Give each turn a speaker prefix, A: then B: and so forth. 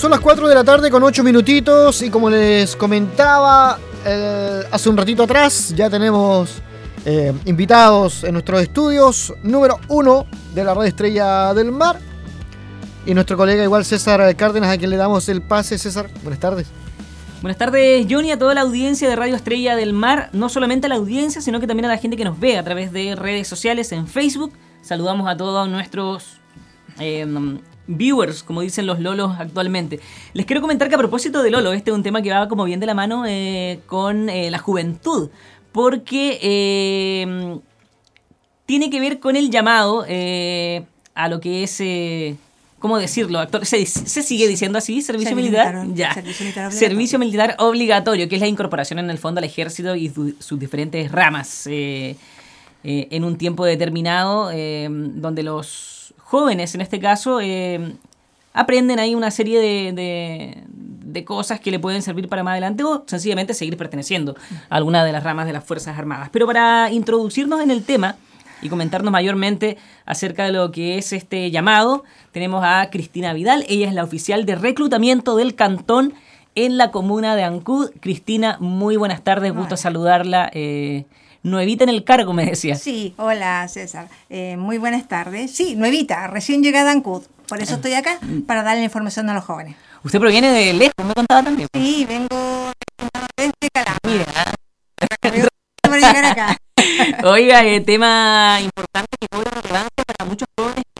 A: Son las 4 de la tarde con 8 minutitos y como les comentaba hace un ratito atrás, ya tenemos invitados en nuestros estudios, número 1 de la Radio Estrella del Mar, y nuestro colega igual César Cárdenas, a quien le damos el pase. César, buenas tardes.
B: Buenas tardes, Johnny, a toda la audiencia de Radio Estrella del Mar, no solamente a la audiencia, sino que también a la gente que nos ve a través de redes sociales en Facebook. Saludamos a todos nuestros viewers, como dicen los lolos actualmente. Les quiero comentar que a propósito de Lolo, este es un tema que va como bien de la mano con la juventud, porque tiene que ver con el llamado a lo que es... ¿cómo decirlo? ¿Se sigue diciendo así? ¿Servicio militar? Ya. Servicio militar obligatorio, que es la incorporación en el fondo al ejército y sus diferentes ramas en un tiempo determinado, donde los jóvenes, en este caso, aprenden ahí una serie de cosas que le pueden servir para más adelante o sencillamente seguir perteneciendo a alguna de las ramas de las Fuerzas Armadas. Pero para introducirnos en el tema y comentarnos mayormente acerca de lo que es este llamado, tenemos a Cristina Vidal. Ella es la oficial de reclutamiento del cantón en la comuna de Ancud. Cristina, muy buenas tardes, gusto saludarla. Nuevita en el cargo, me decía.
C: Sí, hola César, muy buenas tardes. Sí, nuevita, recién llegada a Ancud, por eso estoy acá, para darle información a los jóvenes.
B: Usted proviene de lejos, me contaba también.
C: Sí, vengo desde Calama. Mira, para llegar acá.
B: Oiga, tema importante que cobra relevancia para muchos jóvenes